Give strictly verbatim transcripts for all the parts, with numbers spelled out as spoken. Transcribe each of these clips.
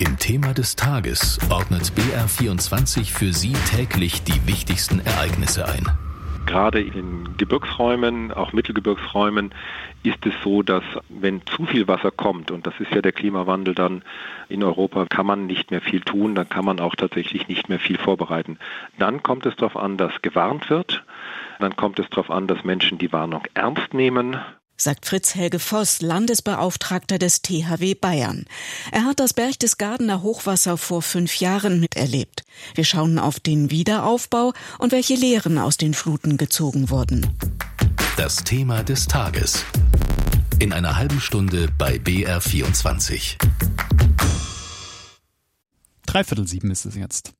Im Thema des Tages ordnet B R vierundzwanzig für Sie täglich die wichtigsten Ereignisse ein. Gerade in Gebirgsräumen, auch Mittelgebirgsräumen, ist es so, dass wenn zu viel Wasser kommt, und das ist ja der Klimawandel dann in Europa, kann man nicht mehr viel tun, dann kann man auch tatsächlich nicht mehr viel vorbereiten. Dann kommt es darauf an, dass gewarnt wird, dann kommt es darauf an, dass Menschen die Warnung ernst nehmen. Sagt Fritz Helge Voss, Landesbeauftragter des T H W Bayern. Er hat das Berchtesgadener Hochwasser vor fünf Jahren miterlebt. Wir schauen auf den Wiederaufbau und welche Lehren aus den Fluten gezogen wurden. Das Thema des Tages. In einer halben Stunde bei B R vierundzwanzig. Dreiviertel sieben ist es jetzt.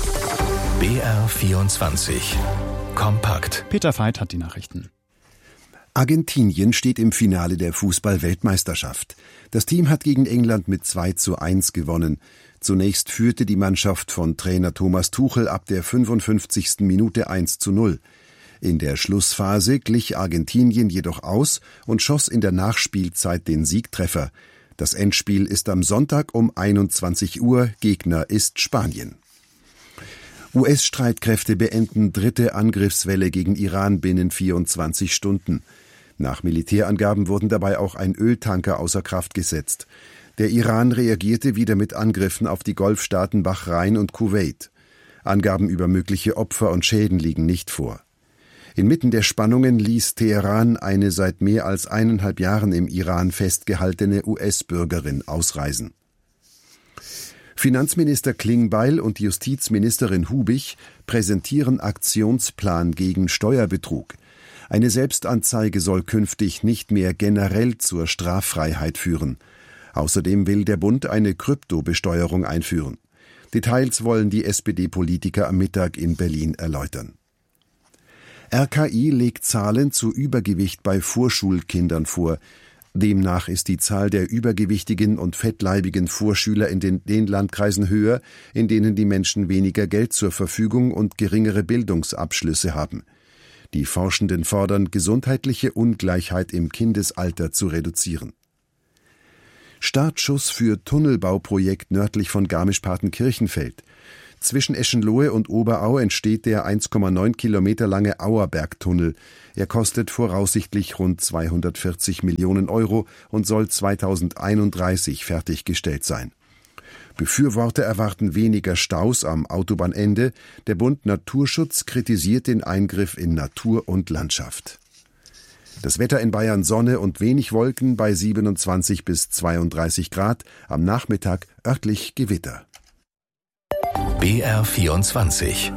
B R vierundzwanzig. Kompakt. Peter Veit hat die Nachrichten. Argentinien steht im Finale der Fußball-Weltmeisterschaft. Das Team hat gegen England mit zwei zu eins gewonnen. Zunächst führte die Mannschaft von Trainer Thomas Tuchel ab der fünfundfünfzigsten Minute eins zu null. In der Schlussphase glich Argentinien jedoch aus und schoss in der Nachspielzeit den Siegtreffer. Das Endspiel ist am Sonntag um einundzwanzig Uhr. Gegner ist Spanien. U S-Streitkräfte beenden dritte Angriffswelle gegen Iran binnen vierundzwanzig Stunden. Nach Militärangaben wurden dabei auch ein Öltanker außer Kraft gesetzt. Der Iran reagierte wieder mit Angriffen auf die Golfstaaten Bahrain und Kuwait. Angaben über mögliche Opfer und Schäden liegen nicht vor. Inmitten der Spannungen ließ Teheran eine seit mehr als eineinhalb Jahren im Iran festgehaltene U S-Bürgerin ausreisen. Finanzminister Klingbeil und Justizministerin Hubich präsentieren Aktionsplan gegen Steuerbetrug. Eine Selbstanzeige soll künftig nicht mehr generell zur Straffreiheit führen. Außerdem will der Bund eine Kryptobesteuerung einführen. Details wollen die S P D-Politiker am Mittag in Berlin erläutern. R K I legt Zahlen zu Übergewicht bei Vorschulkindern vor. Demnach ist die Zahl der übergewichtigen und fettleibigen Vorschüler in den, den Landkreisen höher, in denen die Menschen weniger Geld zur Verfügung und geringere Bildungsabschlüsse haben. Die Forschenden fordern, gesundheitliche Ungleichheit im Kindesalter zu reduzieren. Startschuss für Tunnelbauprojekt nördlich von Garmisch-Partenkirchenfeld. Zwischen Eschenlohe und Oberau entsteht der eins Komma neun Kilometer lange Auerbergtunnel. Er kostet voraussichtlich rund zweihundertvierzig Millionen Euro und soll zweitausendeinunddreißig fertiggestellt sein. Befürworter erwarten weniger Staus am Autobahnende. Der Bund Naturschutz kritisiert den Eingriff in Natur und Landschaft. Das Wetter in Bayern: Sonne und wenig Wolken bei siebenundzwanzig bis zweiunddreißig Grad. Am Nachmittag örtlich Gewitter. B R vierundzwanzig.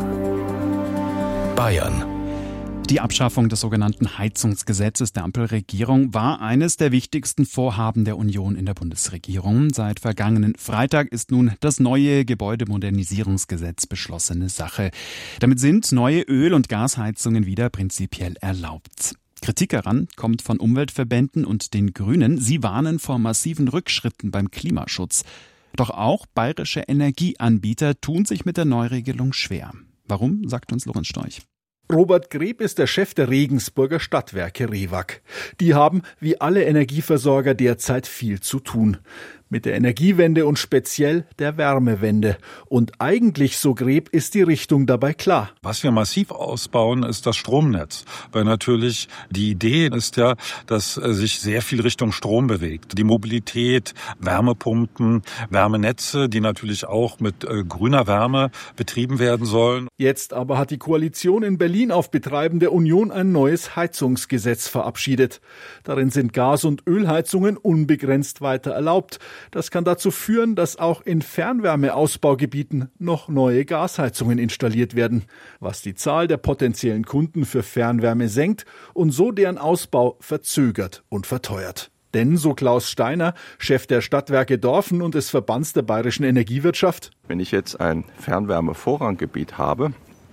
Bayern. Die Abschaffung des sogenannten Heizungsgesetzes der Ampelregierung war eines der wichtigsten Vorhaben der Union in der Bundesregierung. Seit vergangenen Freitag ist nun das neue Gebäudemodernisierungsgesetz beschlossene Sache. Damit sind neue Öl- und Gasheizungen wieder prinzipiell erlaubt. Kritik daran kommt von Umweltverbänden und den Grünen. Sie warnen vor massiven Rückschritten beim Klimaschutz. Doch auch bayerische Energieanbieter tun sich mit der Neuregelung schwer. Warum, sagt uns Lorenz Storch. Robert Greb ist der Chef der Regensburger Stadtwerke Rewag. Die haben, wie alle Energieversorger, derzeit viel zu tun. Mit der Energiewende und speziell der Wärmewende. Und eigentlich, so Greb, ist die Richtung dabei klar. Was wir massiv ausbauen, ist das Stromnetz. Weil natürlich die Idee ist ja, dass sich sehr viel Richtung Strom bewegt. Die Mobilität, Wärmepumpen, Wärmenetze, die natürlich auch mit äh, grüner Wärme betrieben werden sollen. Jetzt aber hat die Koalition in Berlin auf Betreiben der Union ein neues Heizungsgesetz verabschiedet. Darin sind Gas- und Ölheizungen unbegrenzt weiter erlaubt. Das kann dazu führen, dass auch in Fernwärmeausbaugebieten noch neue Gasheizungen installiert werden, was die Zahl der potenziellen Kunden für Fernwärme senkt und so deren Ausbau verzögert und verteuert. Denn, so Klaus Steiner, Chef der Stadtwerke Dorfen und des Verbands der bayerischen Energiewirtschaft: Wenn ich jetzt ein Fernwärmevorranggebiet habe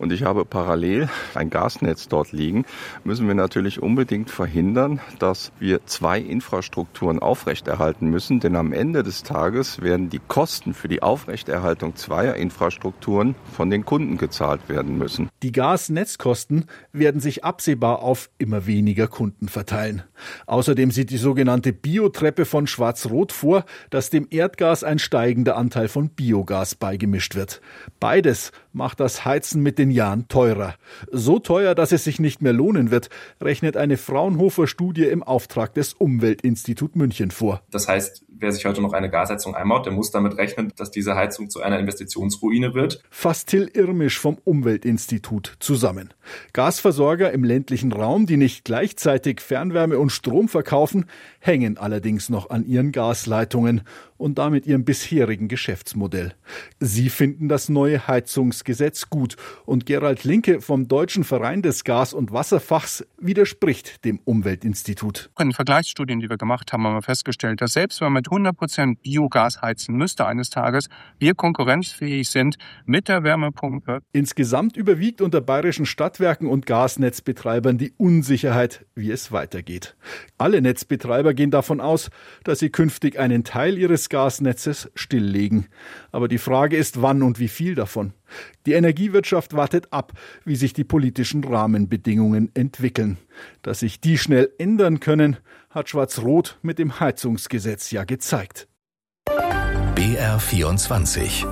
und ich habe parallel ein Gasnetz dort liegen, müssen wir natürlich unbedingt verhindern, dass wir zwei Infrastrukturen aufrechterhalten müssen. Denn am Ende des Tages werden die Kosten für die Aufrechterhaltung zweier Infrastrukturen von den Kunden gezahlt werden müssen. Die Gasnetzkosten werden sich absehbar auf immer weniger Kunden verteilen. Außerdem sieht die sogenannte Biotreppe von Schwarz-Rot vor, dass dem Erdgas ein steigender Anteil von Biogas beigemischt wird. Beides macht das Heizen mit den Jahren teurer. So teuer, dass es sich nicht mehr lohnen wird, rechnet eine Fraunhofer-Studie im Auftrag des Umweltinstitut München vor. Das heißt, wer sich heute noch eine Gasheizung einbaut, der muss damit rechnen, dass diese Heizung zu einer Investitionsruine wird. Fasst Till Irmisch vom Umweltinstitut zusammen. Gasversorger im ländlichen Raum, die nicht gleichzeitig Fernwärme und Strom verkaufen, hängen allerdings noch an ihren Gasleitungen und damit ihrem bisherigen Geschäftsmodell. Sie finden das neue Heizungsgesetz gut und Gerald Linke vom Deutschen Verein des Gas- und Wasserfachs widerspricht dem Umweltinstitut. In Vergleichsstudien, die wir gemacht haben, haben wir festgestellt, dass selbst wenn man mit hundert Prozent Biogas heizen müsste eines Tages, wir konkurrenzfähig sind mit der Wärmepumpe. Insgesamt überwiegt unter bayerischen Stadtwerken und Gasnetzbetreibern die Unsicherheit, wie es weitergeht. Alle Netzbetreiber gehen davon aus, dass sie künftig einen Teil ihres Gasnetzes stilllegen. Aber die Frage ist, wann und wie viel davon. Die Energiewirtschaft wartet ab, wie sich die politischen Rahmenbedingungen entwickeln. Dass sich die schnell ändern können, hat Schwarz-Rot mit dem Heizungsgesetz ja gezeigt. B R vierundzwanzig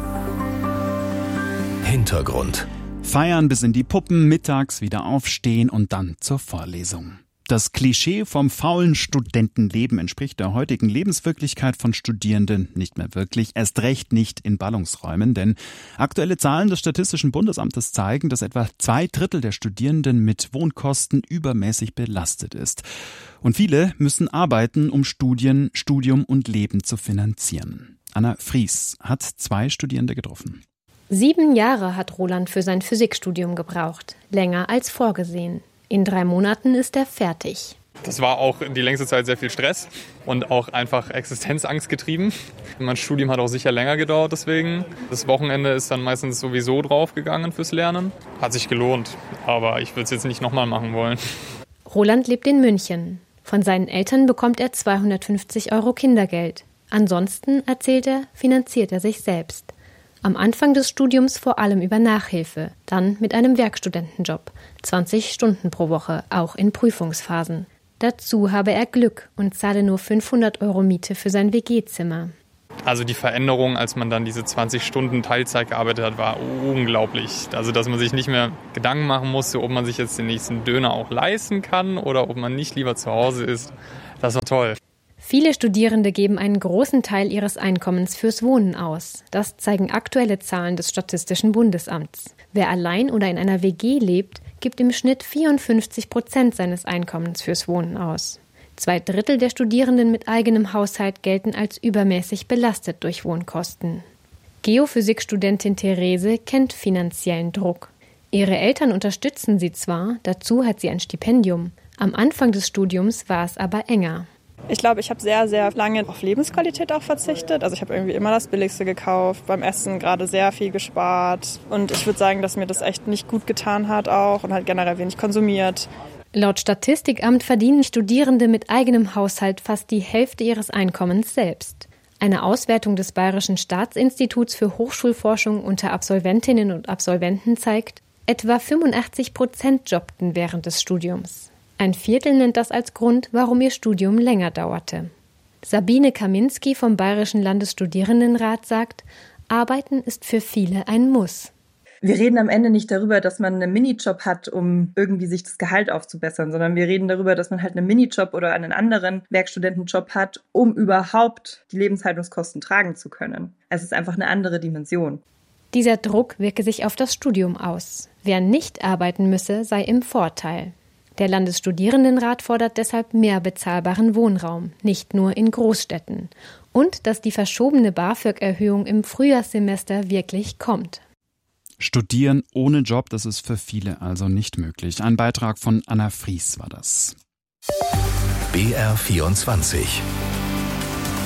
Hintergrund. Feiern bis in die Puppen, mittags wieder aufstehen und dann zur Vorlesung. Das Klischee vom faulen Studentenleben entspricht der heutigen Lebenswirklichkeit von Studierenden nicht mehr wirklich, erst recht nicht in Ballungsräumen, denn aktuelle Zahlen des Statistischen Bundesamtes zeigen, dass etwa zwei Drittel der Studierenden mit Wohnkosten übermäßig belastet ist. Und viele müssen arbeiten, um Studien, Studium und Leben zu finanzieren. Anna Fries hat zwei Studierende getroffen. Sieben Jahre hat Roland für sein Physikstudium gebraucht, länger als vorgesehen. In drei Monaten ist er fertig. Das war auch die längste Zeit sehr viel Stress und auch einfach Existenzangst getrieben. Mein Studium hat auch sicher länger gedauert deswegen. Das Wochenende ist dann meistens sowieso draufgegangen fürs Lernen. Hat sich gelohnt, aber ich würde es jetzt nicht nochmal machen wollen. Roland lebt in München. Von seinen Eltern bekommt er zweihundertfünfzig Euro Kindergeld. Ansonsten, erzählt er, finanziert er sich selbst. Am Anfang des Studiums vor allem über Nachhilfe, dann mit einem Werkstudentenjob, zwanzig Stunden pro Woche, auch in Prüfungsphasen. Dazu habe er Glück und zahle nur fünfhundert Euro Miete für sein W G-Zimmer. Also die Veränderung, als man dann diese zwanzig Stunden Teilzeit gearbeitet hat, war unglaublich. Also dass man sich nicht mehr Gedanken machen musste, ob man sich jetzt den nächsten Döner auch leisten kann oder ob man nicht lieber zu Hause ist. Das war toll. Viele Studierende geben einen großen Teil ihres Einkommens fürs Wohnen aus. Das zeigen aktuelle Zahlen des Statistischen Bundesamts. Wer allein oder in einer W G lebt, gibt im Schnitt vierundfünfzig Prozent seines Einkommens fürs Wohnen aus. Zwei Drittel der Studierenden mit eigenem Haushalt gelten als übermäßig belastet durch Wohnkosten. Geophysikstudentin Therese kennt finanziellen Druck. Ihre Eltern unterstützen sie zwar, dazu hat sie ein Stipendium. Am Anfang des Studiums war es aber enger. Ich glaube, ich habe sehr, sehr lange auf Lebensqualität auch verzichtet. Also ich habe irgendwie immer das Billigste gekauft, beim Essen gerade sehr viel gespart. Und ich würde sagen, dass mir das echt nicht gut getan hat auch und halt generell wenig konsumiert. Laut Statistikamt verdienen Studierende mit eigenem Haushalt fast die Hälfte ihres Einkommens selbst. Eine Auswertung des Bayerischen Staatsinstituts für Hochschulforschung unter Absolventinnen und Absolventen zeigt, etwa fünfundachtzig Prozent jobbten während des Studiums. Ein Viertel nennt das als Grund, warum ihr Studium länger dauerte. Sabine Kaminski vom Bayerischen Landesstudierendenrat sagt, Arbeiten ist für viele ein Muss. Wir reden am Ende nicht darüber, dass man einen Minijob hat, um irgendwie sich das Gehalt aufzubessern, sondern wir reden darüber, dass man halt einen Minijob oder einen anderen Werkstudentenjob hat, um überhaupt die Lebenshaltungskosten tragen zu können. Es ist einfach eine andere Dimension. Dieser Druck wirke sich auf das Studium aus. Wer nicht arbeiten müsse, sei im Vorteil. Der Landesstudierendenrat fordert deshalb mehr bezahlbaren Wohnraum, nicht nur in Großstädten. Und dass die verschobene BAföG-Erhöhung im Frühjahrssemester wirklich kommt. Studieren ohne Job, das ist für viele also nicht möglich. Ein Beitrag von Anna Fries war das. B R vierundzwanzig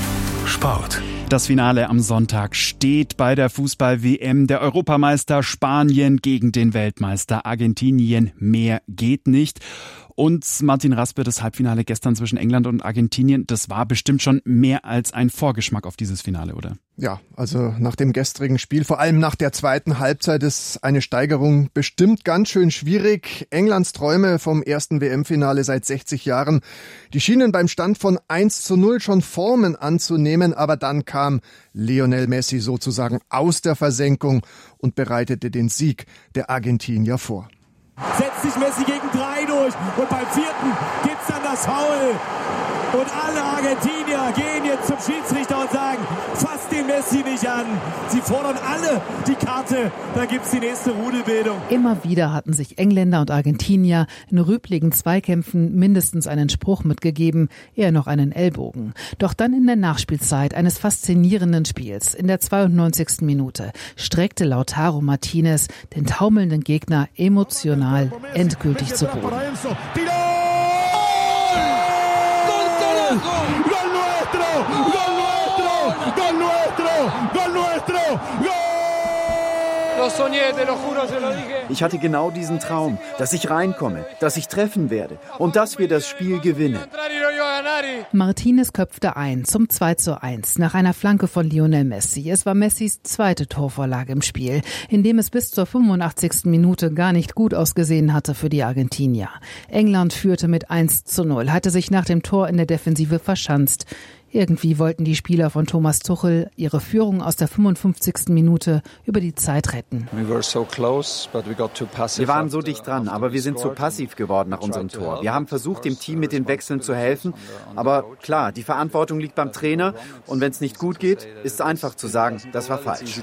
Sport. Das Finale am Sonntag steht bei der Fußball-W M. Der Europameister Spanien gegen den Weltmeister Argentinien. Mehr geht nicht. Und Martin Raspe, das Halbfinale gestern zwischen England und Argentinien, das war bestimmt schon mehr als ein Vorgeschmack auf dieses Finale, oder? Ja, also nach dem gestrigen Spiel, vor allem nach der zweiten Halbzeit, ist eine Steigerung bestimmt ganz schön schwierig. Englands Träume vom ersten W M-Finale seit sechzig Jahren, die schienen beim Stand von eins zu null schon Formen anzunehmen, aber dann kam Lionel Messi sozusagen aus der Versenkung und bereitete den Sieg der Argentinier vor. Setzt sich Messi gegen drei durch und beim vierten gibt's dann das Foul. Und alle Argentinier gehen jetzt zum Schiedsrichter und sagen, fasst den Messi nicht an. Sie fordern alle die Karte, da gibt's die nächste Rudelbildung. Immer wieder hatten sich Engländer und Argentinier in rüpligen Zweikämpfen mindestens einen Spruch mitgegeben, eher noch einen Ellbogen. Doch dann in der Nachspielzeit eines faszinierenden Spiels, in der zweiundneunzigsten Minute, streckte Lautaro Martinez den taumelnden Gegner emotional endgültig zu Boden. ¡Gol nuestro! ¡Gol nuestro! ¡Gol nuestro! ¡Gol nuestro! ¡Gol! Ich hatte genau diesen Traum, dass ich reinkomme, dass ich treffen werde und dass wir das Spiel gewinnen. Martinez köpfte ein zum zwei zu eins nach einer Flanke von Lionel Messi. Es war Messis zweite Torvorlage im Spiel, in dem es bis zur fünfundachtzigsten Minute gar nicht gut ausgesehen hatte für die Argentinier. England führte mit eins zu null, hatte sich nach dem Tor in der Defensive verschanzt. Irgendwie wollten die Spieler von Thomas Tuchel ihre Führung aus der fünfundfünfzigsten Minute über die Zeit retten. Wir waren so dicht dran, aber wir sind zu passiv geworden nach unserem Tor. Wir haben versucht, dem Team mit den Wechseln zu helfen. Aber klar, die Verantwortung liegt beim Trainer. Und wenn es nicht gut geht, ist es einfach zu sagen, das war falsch.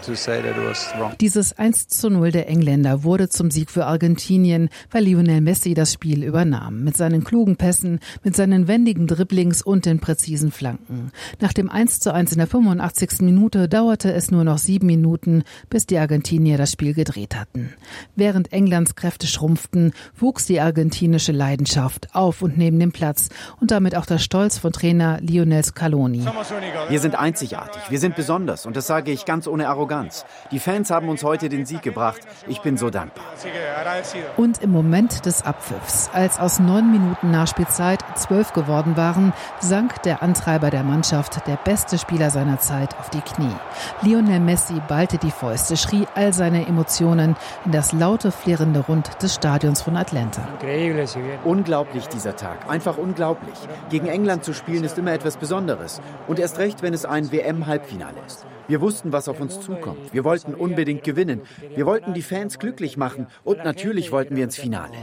Dieses eins zu null der Engländer wurde zum Sieg für Argentinien, weil Lionel Messi das Spiel übernahm. Mit seinen klugen Pässen, mit seinen wendigen Dribblings und den präzisen Flanken. Nach dem eins zu eins in der fünfundachtzigsten Minute dauerte es nur noch sieben Minuten, bis die Argentinier das Spiel gedreht hatten. Während Englands Kräfte schrumpften, wuchs die argentinische Leidenschaft auf und neben dem Platz und damit auch der Stolz von Trainer Lionel Scaloni. Wir sind einzigartig, wir sind besonders und das sage ich ganz ohne Arroganz. Die Fans haben uns heute den Sieg gebracht. Ich bin so dankbar. Und im Moment des Abpfiffs, als aus neun Minuten Nachspielzeit zwölf geworden waren, sank der Antreiber der Mannschaft, der beste Spieler seiner Zeit, auf die Knie. Lionel Messi ballte die Fäuste, schrie all seine Emotionen in das laute, flirrende Rund des Stadions von Atlanta. Unglaublich dieser Tag, einfach unglaublich. Gegen England zu spielen ist immer etwas Besonderes. Und erst recht, wenn es ein W M-Halbfinale ist. Wir wussten, was auf uns zukommt. Wir wollten unbedingt gewinnen. Wir wollten die Fans glücklich machen. Und natürlich wollten wir ins Finale.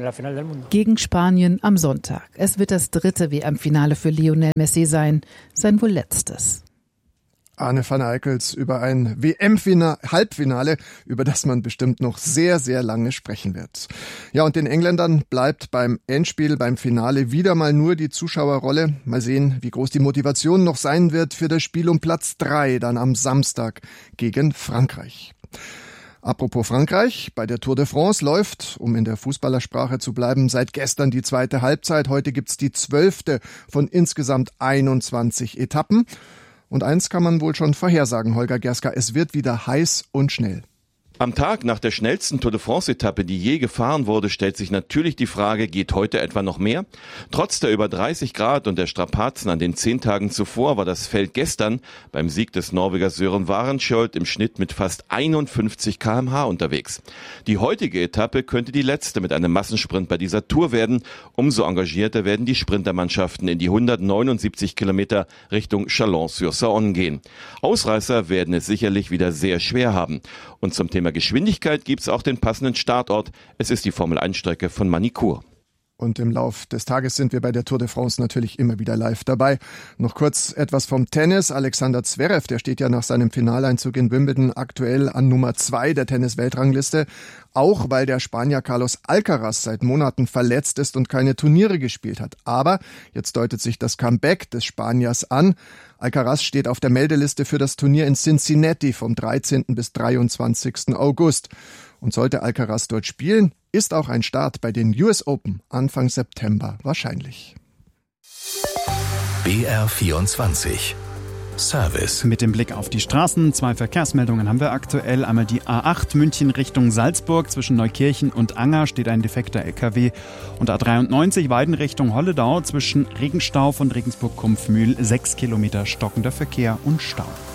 Gegen Spanien am Sonntag. Es wird das dritte W M-Finale für Lionel Messi sein. Sein wohl letztes. Arne van Eickels über ein W M-Halbfinale, über das man bestimmt noch sehr, sehr lange sprechen wird. Ja, und den Engländern bleibt beim Endspiel, beim Finale wieder mal nur die Zuschauerrolle. Mal sehen, wie groß die Motivation noch sein wird für das Spiel um Platz drei, dann am Samstag gegen Frankreich. Apropos Frankreich, bei der Tour de France läuft, um in der Fußballersprache zu bleiben, seit gestern die zweite Halbzeit. Heute gibt's die zwölfte von insgesamt einundzwanzig Etappen. Und eins kann man wohl schon vorhersagen, Holger Gerska, es wird wieder heiß und schnell. Am Tag nach der schnellsten Tour de France-Etappe, die je gefahren wurde, stellt sich natürlich die Frage, geht heute etwa noch mehr? Trotz der über dreißig Grad und der Strapazen an den zehn Tagen zuvor war das Feld gestern beim Sieg des Norwegers Søren Varenskjold im Schnitt mit fast einundfünfzig Kilometer pro Stunde unterwegs. Die heutige Etappe könnte die letzte mit einem Massensprint bei dieser Tour werden. Umso engagierter werden die Sprintermannschaften in die hundertneunundsiebzig Kilometer Richtung Chalon-sur-Saône gehen. Ausreißer werden es sicherlich wieder sehr schwer haben. Und zum Thema Geschwindigkeit gibt's auch den passenden Startort. Es ist die Formel eins Strecke von Manicourt. Und im Lauf des Tages sind wir bei der Tour de France natürlich immer wieder live dabei. Noch kurz etwas vom Tennis. Alexander Zverev, der steht ja nach seinem Finaleinzug in Wimbledon aktuell an Nummer zwei der Tennis-Weltrangliste. Auch weil der Spanier Carlos Alcaraz seit Monaten verletzt ist und keine Turniere gespielt hat. Aber jetzt deutet sich das Comeback des Spaniers an. Alcaraz steht auf der Meldeliste für das Turnier in Cincinnati vom dreizehnten bis dreiundzwanzigsten August. Und sollte Alcaraz dort spielen, ist auch ein Start bei den U S Open Anfang September wahrscheinlich. B R vierundzwanzig Service. Mit dem Blick auf die Straßen, zwei Verkehrsmeldungen haben wir aktuell. Einmal die A acht München Richtung Salzburg. Zwischen Neukirchen und Anger steht ein defekter L K W. Und A dreiundneunzig Weiden Richtung Holledau zwischen Regenstauf und Regensburg-Kumpfmühl. Sechs Kilometer stockender Verkehr und Stau.